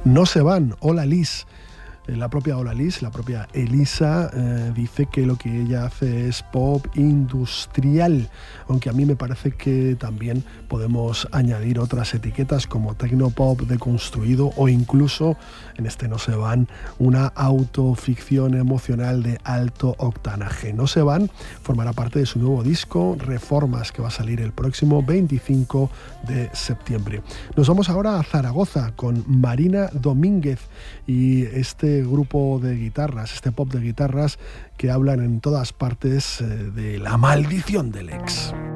No se van. Hola Liz. La propia Hola Liz, la propia Elisa, dice que lo que ella hace es pop industrial, aunque a mí me parece que también podemos añadir otras etiquetas como tecnopop deconstruido o incluso, en este No se van, una autoficción emocional de alto octanaje. No se van formará parte de su nuevo disco Reformas, que va a salir el próximo 25 de septiembre. Nos vamos ahora a Zaragoza con Marina Domínguez y este grupo de guitarras, este pop de guitarras que hablan en todas partes de la maldición del ex.